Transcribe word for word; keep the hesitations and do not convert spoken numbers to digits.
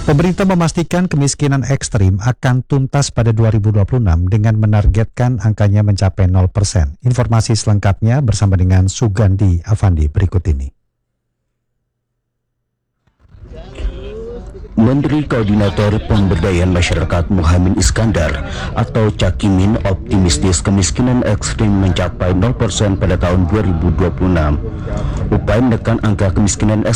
Pemerintah memastikan kemiskinan ekstrim akan tuntas pada dua ribu dua puluh enam dengan menargetkan angkanya mencapai nol persen. Informasi selengkapnya bersama dengan Sugandi Avandi berikut ini. Menteri Koordinator Pemberdayaan Masyarakat Muhammad Iskandar atau Cakimin optimistis kemiskinan ekstrim mencapai nol persen pada tahun dua ribu dua puluh enam. Upaya menekan angka kemiskinan